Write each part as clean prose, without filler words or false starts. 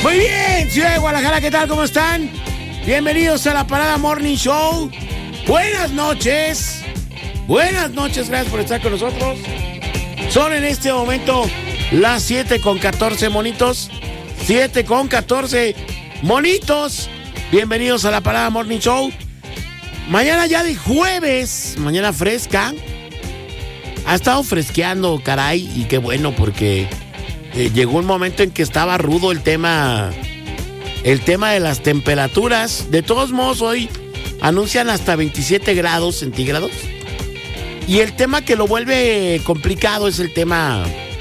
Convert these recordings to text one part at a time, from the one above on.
Muy bien, Ciudad de Guadalajara, ¿qué tal? ¿Cómo están? Bienvenidos a la Parada Morning Show. Buenas noches. Buenas noches, gracias por estar con nosotros. Son en este momento las 7:14, monitos. 7:14, monitos. Bienvenidos a la Parada Morning Show. Mañana ya de jueves, mañana fresca. Ha estado fresqueando, caray, y qué bueno, porque llegó un momento en que estaba rudo el tema de las temperaturas. De todos modos, hoy anuncian hasta 27 grados centígrados. Y el tema que lo vuelve complicado es el tema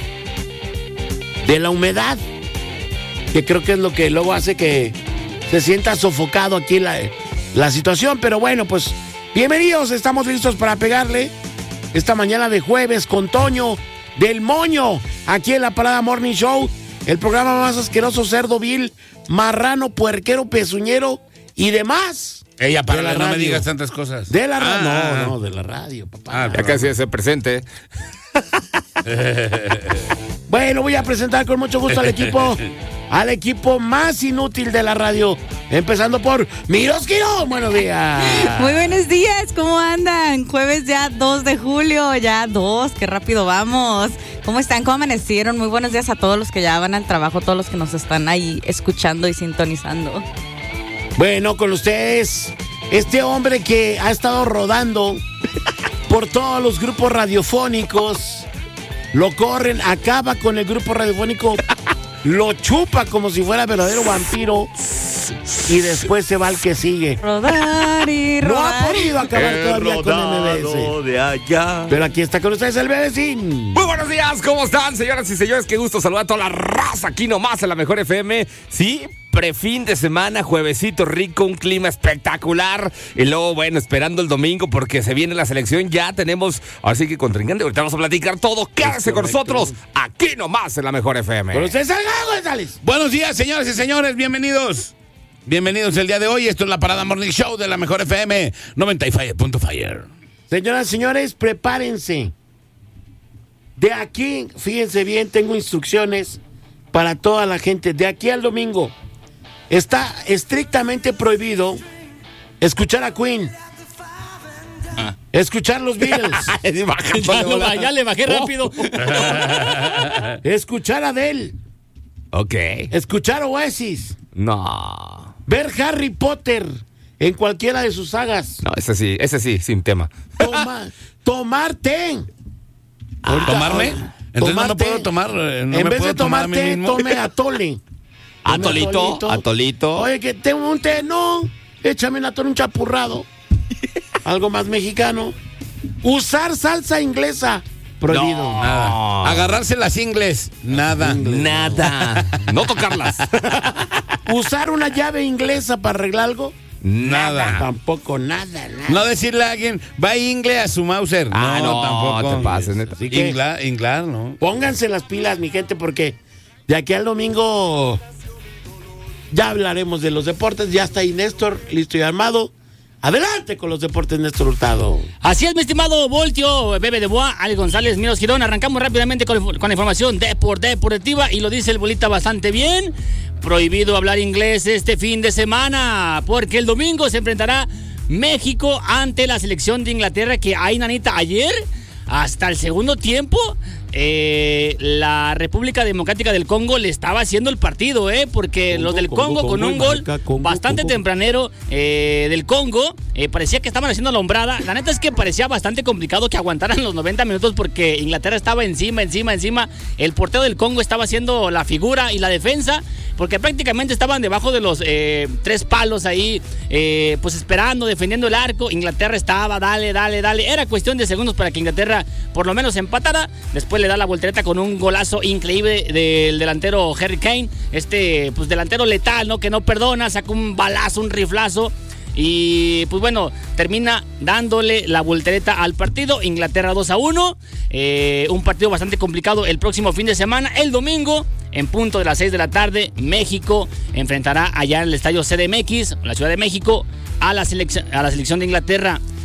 de la humedad, que creo que es lo que luego hace que se sienta sofocado aquí la situación. Pero bueno, pues bienvenidos, estamos listos para pegarle esta mañana de jueves con Toño del Moño, aquí en la Parada Morning Show, el programa más asqueroso, cerdo, vil, marrano, puerquero, pezuñero y demás. Ella, para no me digas tantas cosas. De la radio, no, de la radio, papá. Ya casi se presente. Bueno, voy a presentar con mucho gusto al equipo más inútil de la radio, empezando por Miros Quirón. Buenos días. Muy buenos días, ¿cómo andan? Jueves ya 2 de julio, ya 2, qué rápido vamos. ¿Cómo están? ¿Cómo amanecieron? Muy buenos días a todos los que ya van al trabajo, todos los que nos están ahí escuchando y sintonizando. Bueno, con ustedes, este hombre que ha estado rodando por todos los grupos radiofónicos, lo corren, acaba con el grupo radiofónico, lo chupa como si fuera verdadero vampiro y después se va al que sigue. Rodar y rodar. No ha podido acabar todavía con MBS. De allá. Pero aquí está con ustedes el bebecín. Muy buenos días, ¿cómo están, señoras y señores? Qué gusto saludar a toda la raza aquí nomás en la Mejor FM. Sí, prefin de semana, juevesito rico, un clima espectacular. Y luego, bueno, esperando el domingo porque se viene la selección. Ya tenemos, así que contrincante, ahorita vamos a platicar todo. Quédese con nosotros aquí nomás en la Mejor FM. Con ustedes, Salgado González. Buenos días, señoras y señores, bienvenidos. Bienvenidos el día de hoy. Esto es la Parada Morning Show de la Mejor FM 95.5. Señoras y señores, prepárense. De aquí, fíjense bien, tengo instrucciones para toda la gente. De aquí al domingo está estrictamente prohibido escuchar a Queen, escuchar los Beatles, ya le bajé rápido. escuchar a Adele, escuchar Oasis, No. ver Harry Potter en cualquiera de sus sagas. No, ese sí, sin tema. Tomar té. ¿Tomarme? Entonces no puedo tomar. En vez de tomar té, tome atole. Atolito. Oye, que tengo un té, no. Échame un atole, un chapurrado. Algo más mexicano. Usar salsa inglesa. Prohibido. No. Nada. Agarrarse las ingles. Nada. No tocarlas. Usar una llave inglesa para arreglar algo. Nada. Tampoco nada. No decirle a alguien, va ingle a su Mauser. No, tampoco. No te pases, neta. Así que Inglar, ¿no? pónganse las pilas, mi gente, porque de aquí al domingo ya hablaremos de los deportes. Ya está ahí Néstor, listo y armado. Adelante con los deportes, Néstor Hurtado. Así es, mi estimado Voltio, Bebe de Boa, Ale González, Miros Girón. Arrancamos rápidamente con la información deportiva y lo dice el Bolita bastante bien. Prohibido hablar inglés este fin de semana porque el domingo se enfrentará México ante la selección de Inglaterra, que hay, nanita, ayer hasta el segundo tiempo la República Democrática del Congo le estaba haciendo el partido, porque los del Congo con un gol bastante tempranero del Congo, parecía que estaban haciendo la hombrada. La neta es que parecía bastante complicado que aguantaran los 90 minutos porque Inglaterra estaba encima. El portero del Congo estaba haciendo la figura y la defensa, porque prácticamente estaban debajo de los 3 palos ahí, pues esperando, defendiendo el arco. Inglaterra estaba, dale. Era cuestión de segundos para que Inglaterra por lo menos empatara. Después le da la voltereta con un golazo increíble del delantero Harry Kane, pues delantero letal, ¿no? Que no perdona, saca un balazo, un riflazo. Y pues bueno, termina dándole la voltereta al partido. Inglaterra 2-1. Un partido bastante complicado el próximo fin de semana. El domingo, en punto de las 6 de la tarde, México enfrentará allá en el estadio CDMX, la Ciudad de México, a la selección de Inglaterra.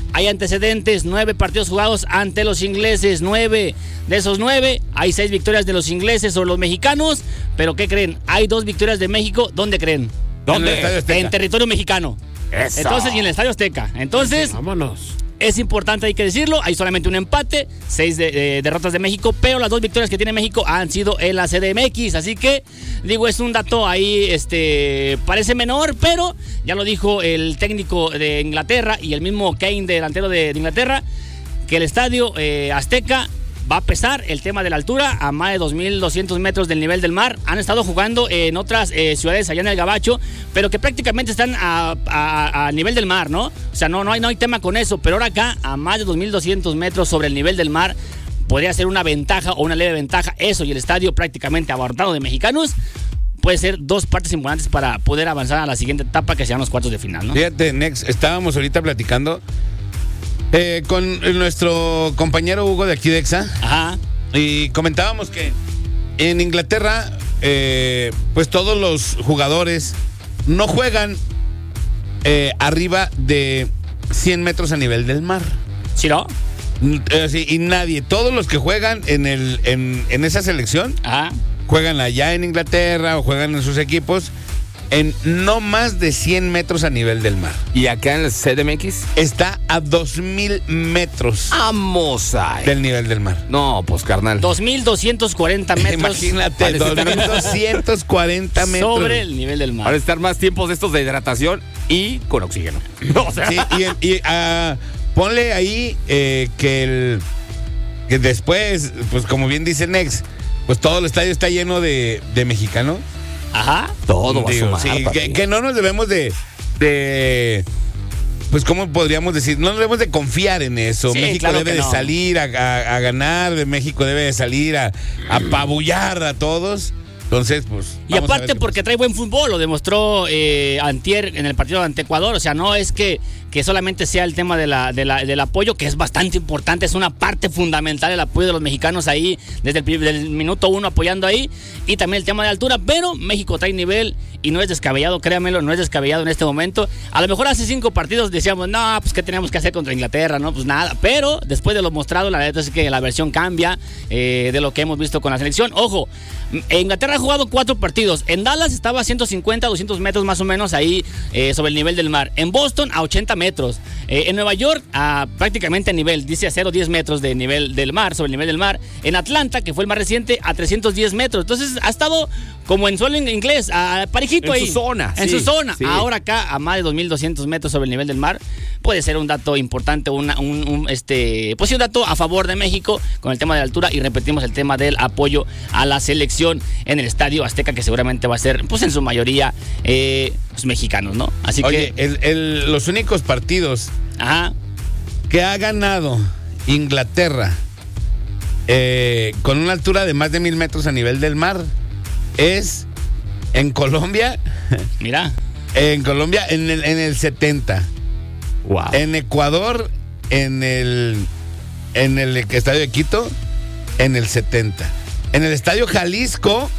hay antecedentes, 9 partidos jugados ante los ingleses, 9. De esos 9, hay 6 victorias de los ingleses sobre los mexicanos, pero ¿qué creen? Hay 2 victorias de México, ¿dónde creen? ¿Dónde? En territorio mexicano. Eso. Entonces, y en el Estadio Azteca. Entonces, Vámonos. es importante, hay que decirlo, hay solamente un empate, 6 derrotas de México, pero las 2 victorias que tiene México han sido en la CDMX, así que, digo, es un dato ahí, parece menor, pero ya lo dijo el técnico de Inglaterra y el mismo Kane, delantero de Inglaterra, que el Estadio Azteca va a pesar el tema de la altura a más de 2.200 metros del nivel del mar. Han estado jugando en otras ciudades allá en el Gabacho, pero que prácticamente están a nivel del mar, ¿no? O sea, no hay tema con eso, pero ahora acá, a más de 2.200 metros sobre el nivel del mar, podría ser una ventaja o una leve ventaja. Eso y el estadio prácticamente abarrotado de mexicanos puede ser 2 partes importantes para poder avanzar a la siguiente etapa, que serán los cuartos de final, ¿no? Fíjate, Nex, estábamos ahorita platicando con nuestro compañero Hugo de aquí de EXA. Ajá. Y comentábamos que en Inglaterra, pues todos los jugadores no juegan arriba de 100 metros a nivel del mar. ¿Sí, no? Sí, y nadie, todos los que juegan en esa selección, Ajá. juegan allá en Inglaterra o juegan en sus equipos en no más de 100 metros a nivel del mar. ¿Y acá en el CDMX? Está a 2.000 metros ¡Vamos ahí! del nivel del mar. No, pues carnal. 2.240 metros. Imagínate, 2.240 metros. Sobre el nivel del mar. Para estar más tiempos de estos de hidratación y con oxígeno. O sea, Sí, ponle ahí que después, pues como bien dice Nex, pues todo el estadio está lleno de mexicanos. Ajá. todo va a Digo, sumar, sí, papi. que no nos debemos de pues cómo podríamos decir, no debemos de confiar en eso. Sí, México claro debe que de no. salir a ganar, México debe de salir a apabullar a todos. Entonces, pues. Y vamos a ver aparte qué porque trae buen fútbol, lo demostró antier en el partido ante Ecuador. O sea, no es que solamente sea el tema del apoyo, que es bastante importante, es una parte fundamental el apoyo de los mexicanos ahí, desde del minuto 1 apoyando ahí, y también el tema de altura, pero México trae nivel y no es descabellado, créamelo, no es descabellado en este momento. A lo mejor hace 5 partidos decíamos, no, pues ¿qué teníamos que hacer contra Inglaterra? No, pues nada, pero después de lo mostrado, la verdad es que la versión cambia de lo que hemos visto con la selección. Ojo, Inglaterra ha jugado 4 partidos. En Dallas estaba a 150, 200 metros más o menos ahí sobre el nivel del mar. En Boston a 80 metros. En Nueva York prácticamente a nivel, dice a 0,10 metros de nivel del mar, sobre el nivel del mar. En Atlanta, que fue el más reciente, a 310 metros. Entonces ha estado como en suelo inglés, parejito En ahí. su zona, En sí, su zona. sí. Ahora acá a más de 2.200 metros sobre el nivel del mar. Puede ser un dato importante, pues sí, un dato a favor de México con el tema de la altura, y repetimos el tema del apoyo a la selección en el Estadio Azteca, que seguramente va a ser, pues en su mayoría, pues, mexicanos, ¿no? Así Oye, que... los únicos partidos Ajá. que ha ganado Inglaterra con una altura de más de 1.000 metros a nivel del mar es en Colombia. Mira. En Colombia en el 70. Wow. En Ecuador en el estadio de Quito en el 70. En el estadio Jalisco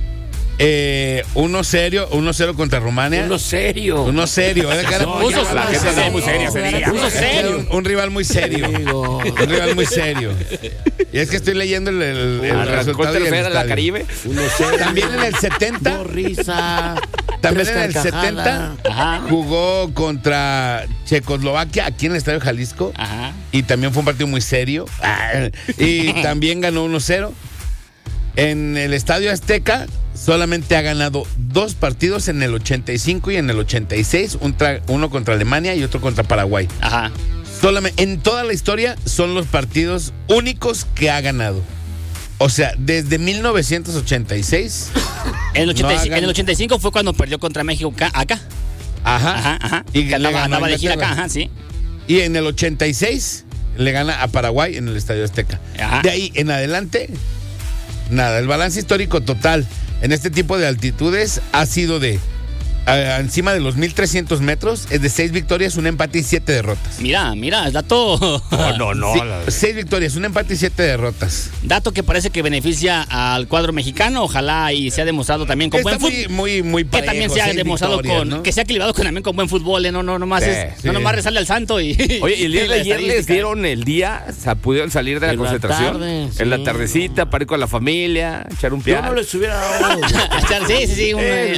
1-0 contra Rumania. Uno serio. 1-0. La gente estaba muy seria ese día. Puso serio. Un rival muy serio. Amigo. Un rival muy serio. Y es que estoy leyendo el resultado del era la estadio. Caribe. 1-0. También en el 70. No risa. También 3 en el 70 carcajadas. Ajá. jugó contra Checoslovaquia aquí en el Estadio Jalisco. Ajá. Y también fue un partido muy serio. Y también ganó 1-0. En el Estadio Azteca solamente ha ganado 2 partidos, en el 85 y en el 86. Uno contra Alemania y otro contra Paraguay. Ajá. Solamente en toda la historia son los partidos únicos que ha ganado. O sea, desde 1986. En el, No 85, hagan- en el 85 fue cuando perdió contra México acá. Ajá. Ajá, ajá. Y Que le ganó andaba a de gira acá, Inglaterra. ajá, sí. Y en el 86 le gana a Paraguay en el Estadio Azteca. Ajá. De ahí en adelante, nada. El balance histórico total en este tipo de altitudes ha sido de encima de los 1,300 metros, es de 6 victorias, un empate y 7 derrotas. Mira, es dato. No. Sí, 6 victorias, un empate y 7 derrotas. Dato que parece que beneficia al cuadro mexicano. Ojalá y se ha demostrado también con Está buen fútbol. muy Que parejo, también se ha 6 demostrado victorias, ¿no? que se ha equilibrado también con buen fútbol, no nomás Sí, no nomás resale al santo y. Oye, y el día de la ayer les estadística. dieron el día, o sea, pudieron salir de la En la concentración. tarde, sí. En la tardecita, para ir con la familia, echar un Yo piano. no les hubiera dado. Sí.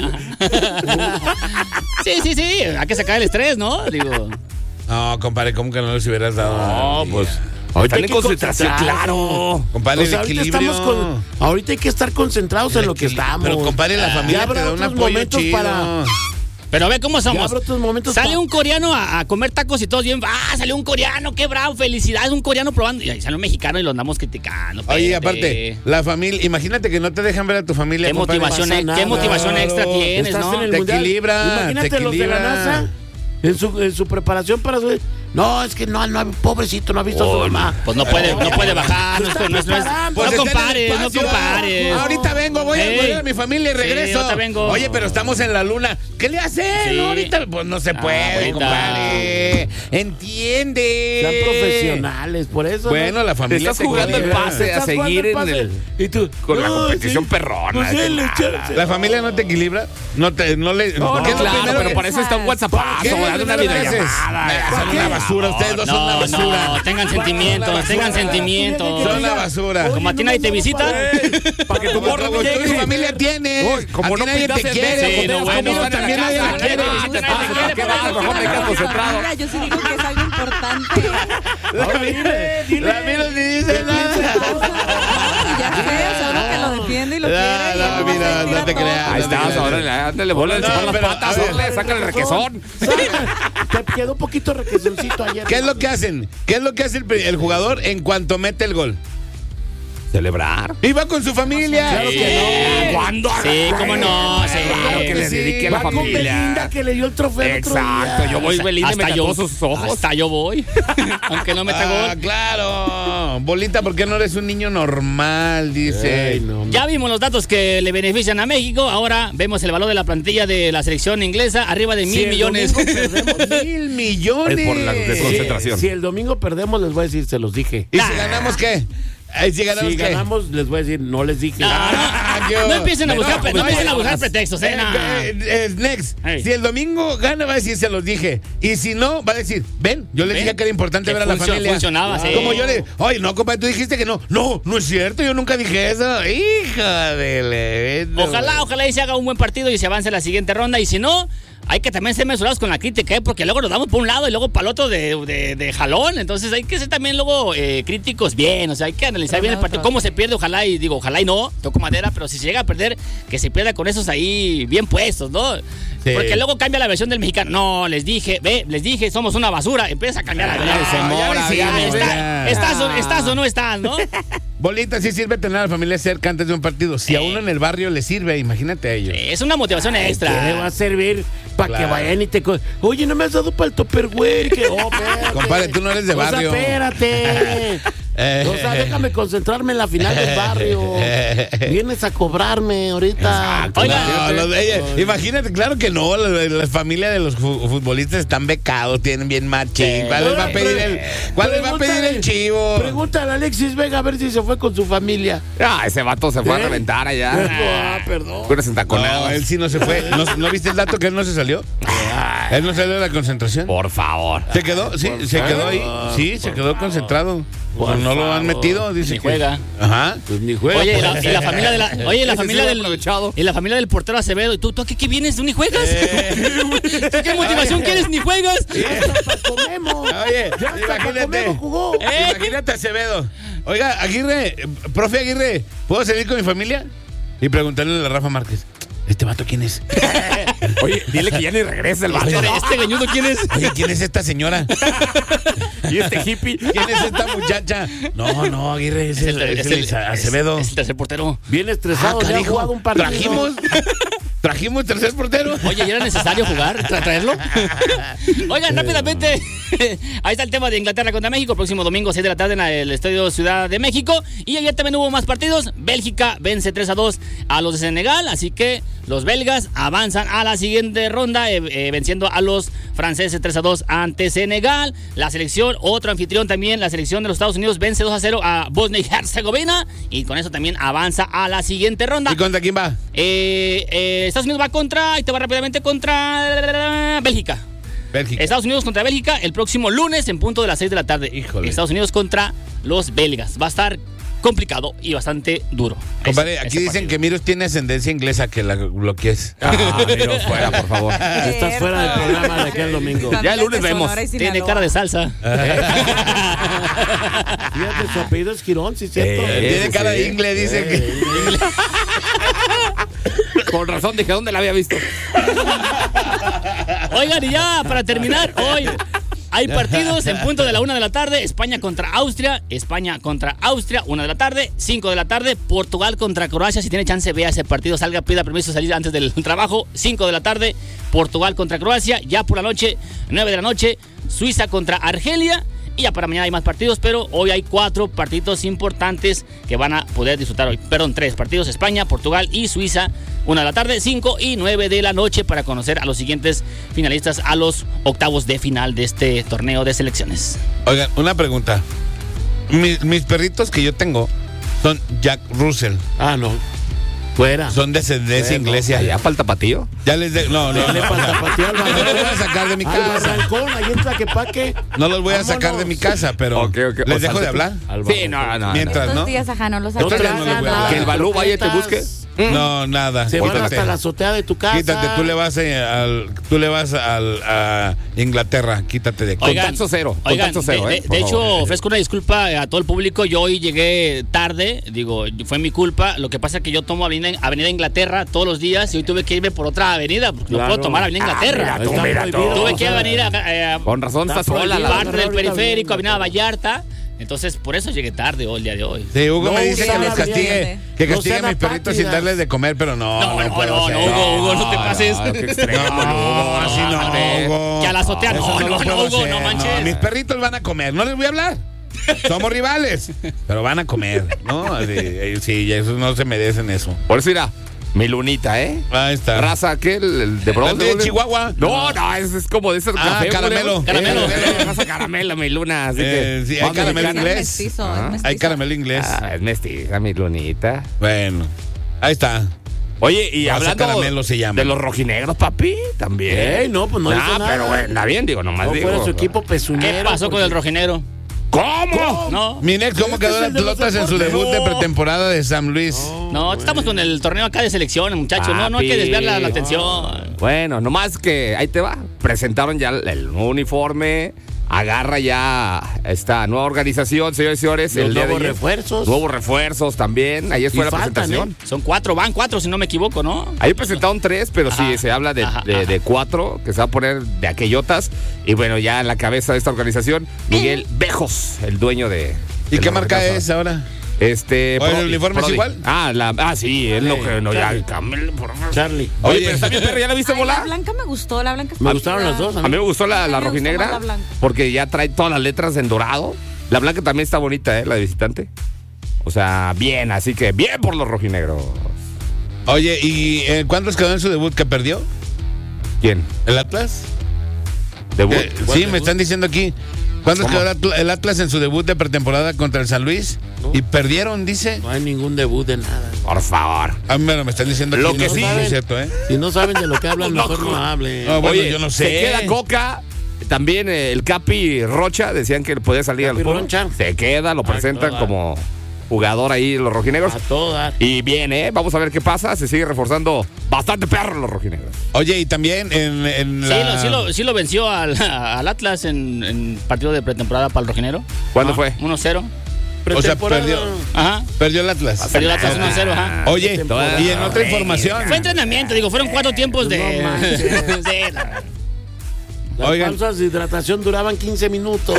Sí. Hay que sacar el estrés, ¿no? Digo. No, compadre, ¿cómo que no les hubieras dado? No, pues. Ahorita Hay en que concentración, concentrarse. claro. Compadre, O sea, el ahorita equilibrio. ahorita hay que estar concentrados en lo que estamos. Pero, compadre, la familia Ya habrá te da un otros apoyo momentos chido. para- Pero ve cómo somos. habrá otros momentos Sale pa- un coreano a comer tacos y todos bien. Salió un coreano, qué bravo, felicidades, un coreano probando. Y ahí sale un mexicano y lo andamos criticando. Oye, espérate. aparte, la familia, imagínate que no te dejan ver a tu familia. ¿Qué compadre. motivación, pasa qué nada. motivación extra Claro, tienes, Estás no? en el Te mundial. equilibra, Imagínate te los de la equilibra. NASA en su preparación para su. No, es que no, pobrecito, no ha visto a su mamá. Pues no puede bajar, no Pues está en el compares, no espacio. compares. Ahorita vengo, voy a ver a mi familia y Sí, regreso. ahorita vengo. Oye, pero estamos en la luna. ¿Qué le hacen? Sí. No, ahorita pues no se puede, ahorita. compadre. Entiende. Sean profesionales, por eso. Bueno, ¿no? la Te familia estás jugando el equilibra. pase a Estás jugando seguir el en pase. el. Y tú, Con la no, competición sí, perrona. pues de él le nada. echa- La familia no te equilibra. No le. No, ¿qué es lo claro, primero pero que- para eso está un WhatsApp. ¿Qué es lo Dale una primero que haces? videollamada. Son una basura, ustedes dos son una basura. No, tengan sentimientos, tengan sentimientos. Son una basura. Como a ti nadie te visita. Para que tu Como morro tú llegue. familia tienes. Uy, como a ti no nadie te pintas el quiere. dedo, Sí, no, Como bueno. conmigo también nadie te quiere. ¿Qué vas? Mejor me quedas concentrado. Mira, yo sí digo que es algo importante. La miro ni dice nada. Ya sé, o sea, uno que lo defiende y lo quiere. y No, luego mira, se tira no te todo. creas. Ahí estás, ahora ándale, bola de No, chupar las pero, patas, a ver. hombre, sácale el requesón. Te quedó un poquito requesoncito ayer. ¿Qué es lo que hacen? ¿Qué es lo que hace el jugador en cuanto mete el gol? Celebrar. Y va con su familia. Claro que no. ¿Cuándo? Sí, cómo no, sí. Claro que le Sí. dedique a la Va con Belinda familia. que le dio el trofeo el otro Exacto, día. yo voy Belinda y me cantó sus ojos. Hasta yo voy. Aunque no meta Ah, gol. claro. Bolita, ¿por qué no eres un niño normal? Dice. Ay, no. Ya vimos los datos que le benefician a México. Ahora vemos el valor de la plantilla de la selección inglesa, arriba de Si 1,000 el millones. domingo perdemos, 1,000 millones. Es por la desconcentración. si el domingo perdemos, les voy a decir, se los dije. ¿Y si ganamos qué? Si ganamos Si qué? ganamos, les voy a decir, no les dije. No empiecen a buscar, no empiecen a buscar pretextos, Next. Hey. Si el domingo gana, va a decir, se los dije. Y si no, va a decir, ven, yo les Ven, dije que era importante que ver a la familia. funcionaba, sí. Como yo le, oye, no, compadre, tú dijiste que no. No, no es cierto, yo nunca dije eso. Hija de Ojalá y se haga un buen partido y se avance a la siguiente ronda. Y si no, hay que también ser mesurados con la crítica, porque luego nos damos por un lado y luego para el otro de jalón. Entonces hay que ser también luego críticos bien. O sea, hay que analizar bien el partido, cómo se pierde. Ojalá y no, toco madera, pero si se llega a perder, que se pierda con esos ahí bien puestos, ¿no? Sí. Porque luego cambia la versión del mexicano. No, les dije, somos una basura. Empieza a cambiar la versión. Estás o no estás, ¿no? Bolita, sí sirve tener a la familia cerca antes de un partido. Si a uno en el barrio le sirve, imagínate a ellos. Es una motivación ¿Qué le va extra. a servir para Claro. que vayan y te... Oye, no me has dado para el topperware. Que... Oh, espérate. Compadre, tú no eres de barrio. O sea, espérate. O sea, déjame concentrarme en la final del barrio. Vienes a cobrarme ahorita. Oiga, Imagínate, claro que no, las familias de los futbolistas están becados, tienen bien machín. ¿Cuál les va a pedir el chivo? Pregúntale a Alexis Vega a ver si se fue con su familia. Ese vato se fue a reventar allá. Perdón. Tú eres entaconado. No, él sí no se fue. ¿No viste el dato que él no se salió? Él no salió de la concentración. Por favor. ¿Se quedó? Sí, se quedó ahí. Sí, se quedó concentrado. Pues no lo han metido, dice Ni que juega. Ajá. Pues ni juega. Oye, y la familia de la, oye, la Ese familia sí lo del ha aprovechado. y la familia del portero Acevedo. ¿Y tú a qué vienes? ¿Tú ni juegas? ¿Qué motivación quieres? ¿Ni juegas? Comemos. Oye, Ya hasta imagínate. Comemos jugó. Imagínate a Acevedo. Oiga, Aguirre, profe Aguirre, ¿puedo salir con mi familia? Y preguntarle a Rafa Márquez, ¿este vato quién es? Oye, dile que ya ni regresa el vato. ¿Este gañudo quién es? Oye, ¿quién es esta señora? Y este hippie. ¿Quién es esta muchacha? No, Aguirre, es el Acevedo. Es el tercer portero. Bien estresado, ya ha canijo, jugado un partido. Trajimos tercer portero. Oye, ¿y era necesario jugar? ¿Traerlo? Oigan, rápidamente. Ahí está el tema de Inglaterra contra México. Próximo domingo, 6 de la tarde, en el Estadio Ciudad de México. Y ayer también hubo más partidos. Bélgica vence 3-2 a los de Senegal. Así que Los belgas avanzan a la siguiente ronda, venciendo a los franceses 3-2 ante Senegal. La selección, otro anfitrión también, la selección de los Estados Unidos vence 2-0 a Bosnia y Herzegovina. Y con eso también avanza a la siguiente ronda. ¿Y contra quién va? Estados Unidos va contra, y te va rápidamente contra Bélgica. Estados Unidos contra Bélgica el próximo lunes en punto de las 6 de la tarde. Híjole. Estados Unidos contra los belgas. Va a estar complicado y bastante duro. Compadre, aquí dicen que Miros tiene ascendencia inglesa, que la bloquees. Miros, fuera, por favor. Estás fuera del programa de aquel domingo. Ya el lunes vemos. Tiene cara de salsa. Fíjate, su apellido es Girón, sí, cierto. Tiene cara de ingle, dicen que. Con razón, dije, ¿dónde la había visto? Oigan, y ya, para terminar, hoy hay partidos en punto de la 1 de la tarde. España contra Austria, 1 de la tarde, 5 de la tarde. Portugal contra Croacia, si tiene chance, vea ese partido, salga, pida permiso de salir antes del trabajo. 5 de la tarde, Portugal contra Croacia. Ya por la noche, 9 de la noche, Suiza contra Argelia. Y ya para mañana hay más partidos, pero hoy hay 4 partidos importantes que van a poder disfrutar hoy. Perdón, 3 partidos: España, Portugal y Suiza. 1 de la tarde, 5 y 9 de la noche, para conocer a los siguientes finalistas a los octavos de final de este torneo de selecciones. Oigan, una pregunta. Mis perritos que yo tengo son Jack Russell. Ah, no. Fuera. Son de descendencia inglesa. ¿Ya para el tapatío? Ya les no. Dale para tapatío al No los voy a sacar de mi casa. Barrancón, ahí en Tlaquepaque. No los voy a sacar de mi casa, pero Ok. les O dejo de hablar. Sí, no. Mientras, Estos ¿no? días, ajá, no los Estos días sacan. no los voy a dar. Que el Balú vaya y te busque. No, nada. Se van Quítate. hasta la azotea de tu casa. Quítate, tú le vas a Inglaterra, quítate de aquí. Contacto cero, Oigan, contacto cero, de por hecho, favor. ofrezco una disculpa a todo el público. Yo hoy llegué tarde, digo, fue mi culpa. Lo que pasa es que yo tomo Avenida Inglaterra todos los días y hoy tuve que irme por otra avenida, porque no Claro. puedo tomar Avenida Inglaterra. mira tú. Tuve que venir a Con razón está sola la parte del ahorita periférico, bien. Avenida Vallarta. Entonces, por eso llegué tarde hoy, el día de hoy. Sí, Hugo No me dice que usan los castigue, que no castigue a sean mis perritos sin apátridas. darles de comer, pero no puedo hacer. Hugo, no te pases. Qué extremo, No, así no, Hugo. Que a la azotea, Eso no, lo puedo Hugo, hacer, no manches. mis perritos van a comer, no les voy a hablar. Somos rivales, pero van a comer, ¿no? Sí, eso no se merecen eso. Por eso irá. Mi lunita, ¿eh? Ahí está. Raza, aquel, el de bronce. ¿El de Chihuahua? No, es como de ese café. caramelo. Caramelo. Raza caramelo, mi luna. Así que. Sí, hay vamos caramelo mexicana. inglés. Es mestizo, Ah. es mestizo. Hay caramelo inglés. Es mestiza, mi lunita. Bueno, ahí está. Oye, y Raza hablando caramelo se llama. de los rojinegros, papi, también. Ey, no, pues no hizo nada. Pero bueno, está bien, digo, nomás No digo. fuera su equipo pezuñero. ¿Qué pasó con el rojinegro? ¿Cómo? No, Miren cómo quedó las pelotas en su debut de pretemporada de San Luis. no, estamos con el torneo acá de selección, muchachos. No hay que desviar la atención. Bueno, nomás que ahí te va. Presentaron ya el nuevo uniforme. Agarra ya esta nueva organización, señores y señores. Los el día de nuevos ayer. refuerzos. Nuevos refuerzos también. Ayer fue Y la faltan, presentación. Son 4, van 4 si no me equivoco, ¿no? Ahí presentaron 3, pero sí Ajá. se habla de 4 que se va a poner de aquellotas. Y bueno, ya en la cabeza de esta organización, Miguel Bejos, el dueño de. ¿Y de qué la marca marca. es ahora? Este. Oye, ¿el uniforme es igual? Sí, es lo que no, ya. Charlie. Camel, por favor. Charlie. Oye, Oye, pero está bien, perra, ¿ya la viste Ay, la volar? blanca me gustó, la blanca Me gustaron las dos. A mí me gustó la A mí me gustó rojinegra más la blanca. porque ya trae todas las letras en dorado. La blanca también está bonita, la de visitante. O sea, bien, así que bien por los rojinegros. Oye, ¿y cuándo quedó en su debut que perdió? ¿Quién? ¿El Atlas? ¿Debut? Sí, me están diciendo aquí. ¿Cuándo quedó el Atlas en su debut de pretemporada contra el San Luis? Y perdieron, dice. No hay ningún debut de nada. Por favor. A mí me están diciendo Lo aquí, que no sí- es cierto, ¿eh? Si no saben de lo que hablan, mejor no hablen. No, bueno, Oye, yo no sé. Se queda Coca. También el Capi Rocha, decían que podía salir Capi al fútbol. Roncha. Se queda, lo presentan toda. como jugador ahí los rojinegros. A todas. Y bien, vamos a ver qué pasa. Se sigue reforzando bastante perro los rojinegros. Oye, y también en la... Sí lo venció al Atlas en partido de pretemporada para el rojinero. ¿Cuándo fue? 1-0. O sea, Pretemporada. Ajá. perdió el Atlas. Perdió el Atlas 1-0, ajá. Oye, y en otra información... Fue entrenamiento, digo, fueron 4 tiempos de. No manches. Sí, Las Oigan. pausas de hidratación duraban 15 minutos.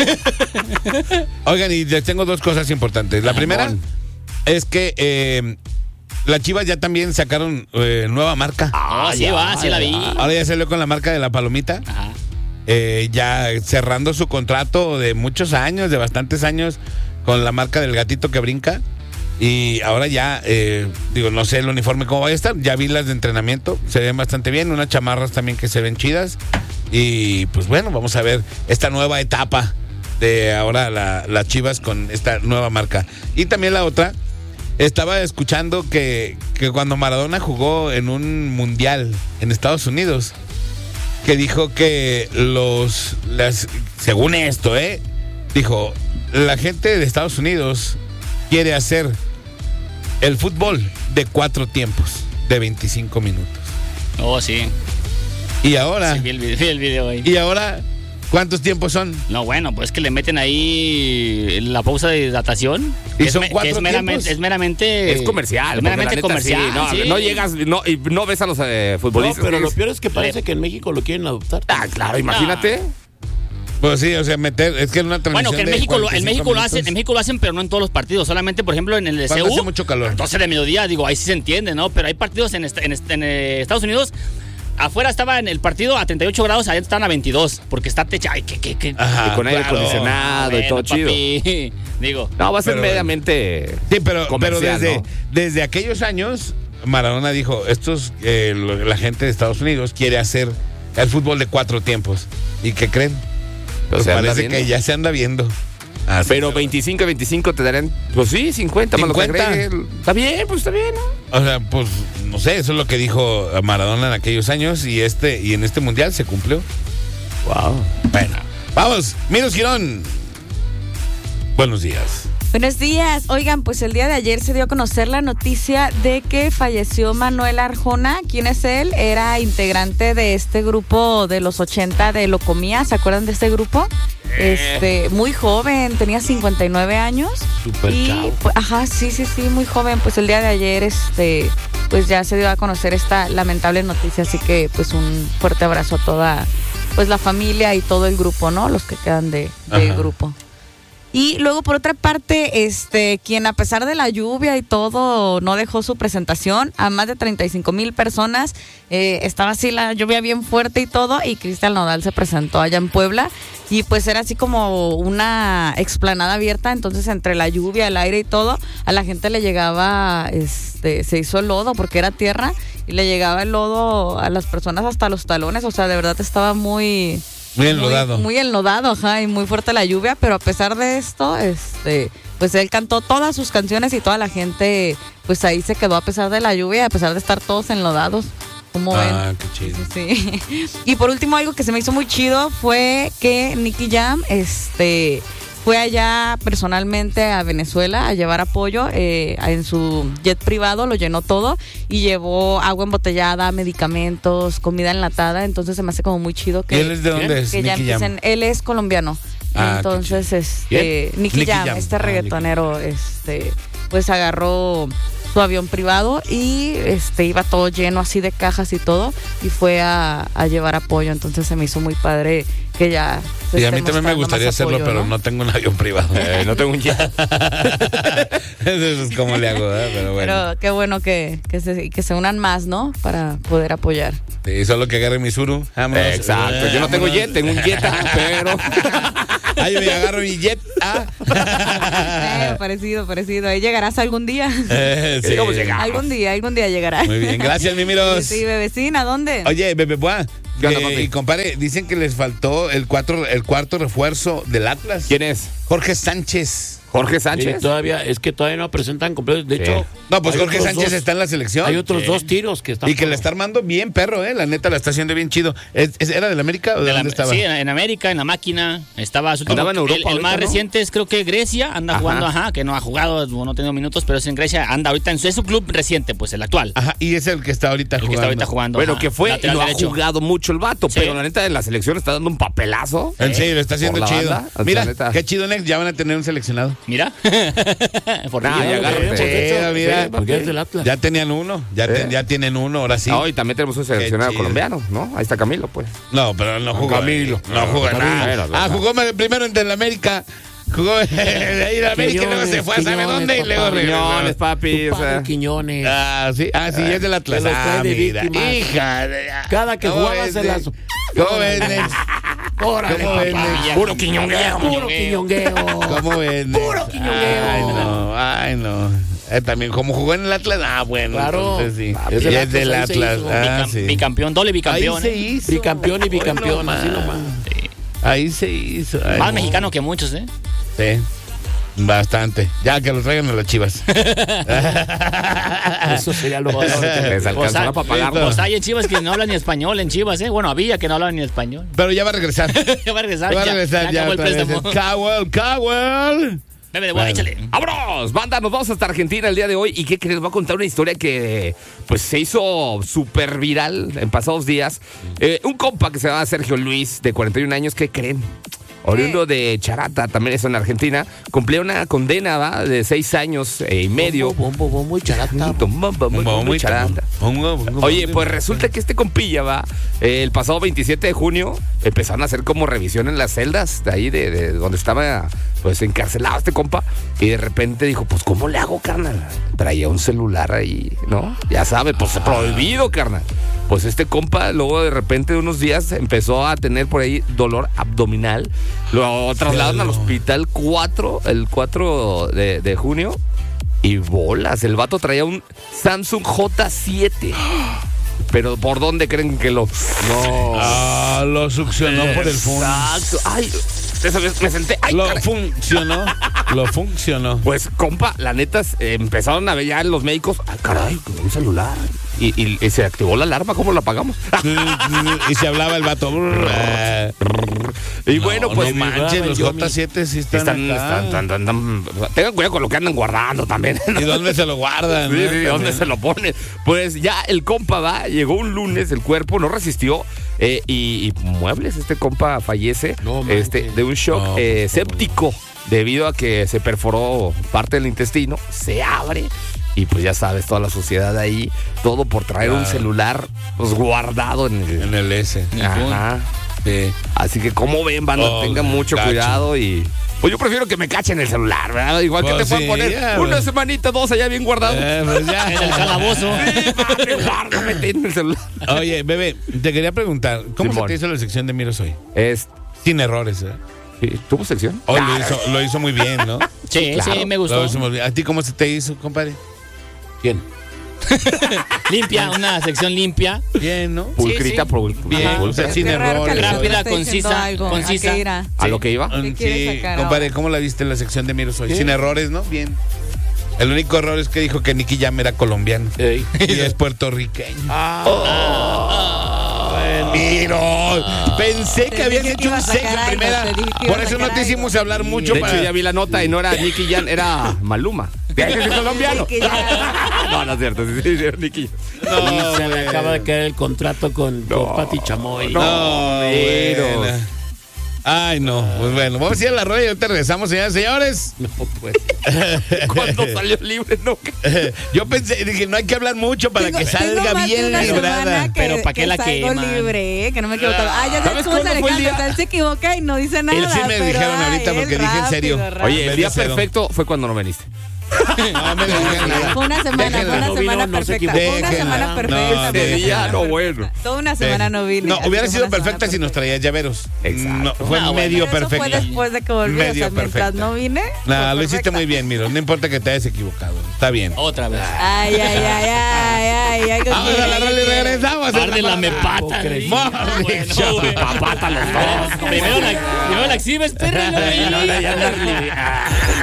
Oigan, y les tengo 2 cosas importantes. La primera es que las Chivas ya también sacaron nueva marca. sí la vi. Ahora ya salió con la marca de la palomita. Ajá. Ya cerrando su contrato de muchos años, de bastantes años, con la marca del gatito que brinca. Y ahora ya, no sé el uniforme cómo va a estar. Ya vi las de entrenamiento, se ven bastante bien. Unas chamarras también que se ven chidas. Y pues bueno, vamos a ver esta nueva etapa de ahora las Chivas con esta nueva marca. Y también la otra, estaba escuchando que cuando Maradona jugó en un mundial en Estados Unidos, que dijo que según esto, dijo, la gente de Estados Unidos quiere hacer el fútbol de 4 tiempos, de 25 minutos. Oh, sí. Y ahora... Sí, vi el video ahí. Y ahora, ¿cuántos tiempos son? No, bueno, pues que le meten ahí la pausa de hidratación. ¿Y son 4 tiempos? Es meramente... Es comercial. Es meramente comercial. Sí, no llegas y no ves a los futbolistas. No, pero lo peor es que parece que en México lo quieren adoptar. Ah, claro, imagínate. Pues sí, o sea, es que en una transmisión. Bueno, que en México lo hacen, minutos. en México lo hacen, pero no en todos los partidos. Solamente, por ejemplo, en el de Cuando CU. hace mucho calor. Entonces de mediodía, digo, ahí sí se entiende, ¿no? Pero hay partidos en Estados Unidos. Afuera estaba en el partido a 38 grados, allá están a 22, porque está techa. Ay, ¿qué? Ajá, Y con aire claro. acondicionado y todo chido. Papi. Digo. No, va a ser Pero, mediamente. Sí, pero comercial, desde aquellos años, Maradona dijo, la gente de Estados Unidos quiere hacer el fútbol de 4 tiempos. ¿Y qué creen? Pues se anda parece viendo. que ya se anda viendo. Así Pero que- 25 y 25 te darían, pues sí, 50 más lo que 50. agregue. Está bien, pues está bien, ¿no? O sea, pues, no sé, eso es lo que dijo Maradona en aquellos años y en este mundial se cumplió. Wow. Bueno, vamos, Miros Girón. Buenos días. Buenos días. Oigan, pues el día de ayer se dio a conocer la noticia de que falleció Manuel Arjona. ¿Quién es él? Era integrante de este grupo de los 80 de Locomía. ¿Se acuerdan de este grupo? Muy joven, tenía 59 años. Súper chavo. Ajá, sí, muy joven. Pues el día de ayer, pues ya se dio a conocer esta lamentable noticia. Así que, pues un fuerte abrazo a toda, pues la familia y todo el grupo, ¿no? Los que quedan del grupo. Y luego, por otra parte, quien a pesar de la lluvia y todo, no dejó su presentación a más de 35,000 personas. Estaba así la lluvia bien fuerte y todo, y Cristian Nodal se presentó allá en Puebla. Y pues era así como una explanada abierta, entonces entre la lluvia, el aire y todo, a la gente le llegaba, se hizo el lodo porque era tierra, y le llegaba el lodo a las personas hasta los talones. O sea, de verdad estaba muy enlodado. Muy enlodado, ajá, y muy fuerte la lluvia, pero a pesar de esto, pues él cantó todas sus canciones y toda la gente, pues ahí se quedó a pesar de la lluvia, a pesar de estar todos enlodados. ¿Cómo ven? Qué chido. Sí. Y por último, algo que se me hizo muy chido fue que Nicky Jam, fue allá personalmente a Venezuela a llevar apoyo en su jet privado, lo llenó todo y llevó agua embotellada, medicamentos, comida enlatada. Entonces se me hace como muy chido que... ¿Y él es de dónde es? Que ya Nicky Jam? empiecen, él es colombiano. Entonces, Nicky Jam, reggaetonero, pues agarró su avión privado y iba todo lleno así de cajas y todo, y fue a llevar apoyo. Entonces se me hizo muy padre que ya se Y a esté mí también me mostrando gustaría más hacerlo, apoyo, pero no tengo un avión privado. No tengo un jet. Eso es como le hago, ¿verdad? Pero bueno. Pero qué bueno que se unan más, ¿no? Para poder apoyar. Sí, solo que agarre mi Suru. Vámonos. Exacto. Yo no tengo jet, tengo un Jetta, pero. Yo me agarro mi jet. Parecido. Ahí llegarás algún día. Sí. ¿Cómo llegamos? Algún día llegarás. Muy bien, gracias, Mimiros. Sí, bebecina, ¿dónde? Oye, Bebe Boa, ¿Qué onda, papi? y compadre, dicen que les faltó el cuarto refuerzo del Atlas. ¿Quién es? Jorge Sánchez. Jorge Sí, Sánchez. todavía no presentan completo. De hecho, No, pues hay Jorge otros Sánchez dos- está en la selección. Hay otros 2 tiros que están. Y que le está armando bien, perro, la neta la está haciendo bien chido. ¿Era del América o de dónde estaba? Sí, en América, en la máquina. Estaba su Andaba en Europa el ahorita, más ¿no? reciente es creo que Grecia, anda jugando, que no ha jugado, no ha tenido minutos, pero es en Grecia, anda ahorita es su club reciente, pues el actual. Ajá, y es el que está ahorita El que jugando. está ahorita jugando. Bueno, ajá, que fue y lateral no ha derecho. jugado mucho el vato, Sí. pero la neta de la selección está dando un papelazo. En serio, lo está haciendo Por la chido. banda, Mira, la neta. qué chido, Nex, ya van a tener un seleccionado. Mira. Por Nah, Dios. ya agárrate. Sí, mira. Porque es del Atlas. Ya tenían uno, ya tienen uno, ahora sí. Ah, y también tenemos un seleccionado chido. colombiano, ¿no? Ahí está Camilo, pues. No, pero no jugó. Camilo. No jugó Camilo. nada. Jugó primero en América. Jugó de ahí en América y luego se fue a saber Quiñones, dónde y luego papá. regresó. Quiñones, papi. Tu o sea. padre Quiñones. Sí, es del Atlas. Se los trae de Mira, víctimas. hija de... Cada que ¿Cómo jugaba ves, se las. ¿Cómo ves, Nex? Órale, ¿Cómo ves, papá. Nex? Puro quiñongueo. Puro quiñongueo. ¿Cómo ves, Nex? Puro quiñongueo. Ay, no. También, como jugó en el Atlas. Bueno, Claro. entonces sí. Es del Y es Atlas, del ahí se Atlas. hizo. Sí. Bicampeón, doble bicampeón. Ahí se hizo. Bicampeón y bicampeón, así nomás. Ahí se hizo. Ay, Más no. mexicano que muchos, ¿eh? Sí. Bastante. Ya que lo traigan a las Chivas. Eso sería lo peor. Les alcanzará para pagarlo. Pues hay en Chivas que no hablan ni español, en Chivas, ¿eh? Bueno, había que no hablaban ni español. Pero ya va a regresar. Ya va a regresar. Va a regresar ya acabó el otra vez. préstamo. Cowell. Bebe de boa, échale. ¡Vámonos! Banda, nos vamos hasta Argentina el día de hoy. ¿Y qué crees? Les voy a contar una historia que pues se hizo súper viral en pasados días. Un compa que se llama Sergio Luis, de 41 años, ¿qué creen? Oriundo de Charata, también es en Argentina, cumplió una condena, ¿va? De 6 años y medio. Bombo y charata. Muy charata. Oye, pues resulta que este compilla, va, el pasado 27 de junio empezaron a hacer como revisión en las celdas de ahí, de donde estaba pues encarcelado este compa, y de repente dijo, pues ¿cómo le hago, carnal? Traía un celular ahí, ¿no? Ya sabe, pues prohibido, carnal. Pues este compa luego de repente de unos días empezó a tener por ahí dolor abdominal. Lo trasladaron al hospital el 4 de junio. Y bolas, el vato traía un Samsung J7. Pero ¿por dónde creen que lo...? No. Lo succionó por el fondo. Exacto. Ay, esa vez me senté. Ay, Lo caray. funcionó. Lo funcionó. Pues, compa, la neta, empezaron a ver ya los médicos. Ay, caray, un celular. Y se activó la alarma, ¿cómo la apagamos? Y se hablaba el vato. Y bueno, pues... No manches, los J7 sí están acá. Tengan cuidado con lo que andan guardando también. ¿Y dónde se lo guardan? Sí, sí, ¿dónde se lo ponen? Pues ya el compa va, llegó un lunes, el cuerpo no resistió y muebles, este compa fallece No manches. de un shock No, pues, séptico debido a que se perforó parte del intestino, se abre y pues ya sabes, toda la suciedad ahí, todo por traer un celular pues guardado en En el S. Ajá. Sí. Así que como ven, banda, Oh, tengan mucho gacho. cuidado y... Pues yo prefiero que me cachen el celular, ¿verdad? Igual que Pues te pueden sí, poner ya, una pues. semanita, 2 allá bien guardado. Pues ya. En el calabozo. Sí, padre, guárdame en el celular. Oye, bebé, te quería preguntar, ¿cómo Simón. se te hizo la sección de Miros hoy? Es... Sin errores, ¿eh? ¿Tuvo sección? Hoy lo hizo muy bien, ¿no? Sí, Claro. sí, me Lo gustó. hizo muy bien. ¿A ti cómo se te hizo, compadre? ¿Quién? Limpia, una sección limpia. Bien, ¿no? Pulcrita, sí. Bien, pulcra. o sea, sin Qué raro que errores. Alejandro Rápida, esté diciendo concisa, algo. concisa. ¿A qué irá? ¿A lo que iba? ¿Qué quiere Sí, sacar compadre, ahora? ¿cómo la viste en la sección de Miros hoy? Sin errores, ¿no? Bien. El único error es que dijo que Nicky Jam era colombiano. Ey. Y es puertorriqueño. Miro, pensé que Te habías dije que hecho iba un a seco sacar algo, primera. te dije que iba Por a eso no sacar te hicimos hablar mucho. De hecho, ya vi la nota y no era Nicky Jan, era Maluma. Es colombiano. Nicky Jam. No, no es cierto. Sí, sí, Nicky. No, Se le güey. acaba de caer el contrato con Pati Chamoy. No, Miros. bueno. Ay, no. Pues bueno, vamos a ir a la rueda y ahorita regresamos, señoras y señores. No, pues. Cuando salió libre, no. Yo pensé, dije, no hay que hablar mucho para que salga más de bien una librada. semana Pero ¿para qué la salgo queman? libre, que no me equivoco. Ah, ya ¿Sabes sabes cómo es cuándo fue el Alejandro, día? él se equivoca y no dice nada. Él sí me pero, dijeron ahorita ay, porque es dije en serio. rápido. Oye, el día Cero. perfecto fue cuando no viniste. No me digan nada. Fue una semana, Déjenla. fue una No semana vino, no se perfecta. Fue una equivoquen. semana No, perfecta. no, fue una ese día, semana no, perfecta. bueno. Toda una semana no vine. No, así hubiera que sido fue una perfecta semana si nos traías llaveros. Exacto. No, fue Ah, bueno. medio Pero eso fue perfecta. después de que volví. O Medio sea, mientras perfecta. no vine. Nah, fue lo hiciste perfecta. muy bien, Miro. No importa que te hayas equivocado. Está bien. Otra vez. Ay, ay, ay, ay, ay. Vamos a la rola y regresamos. Par de la me pata. Morning Show. Papata los dos. Primero la exhibes, perro. y luego- No, no, ya andas libre.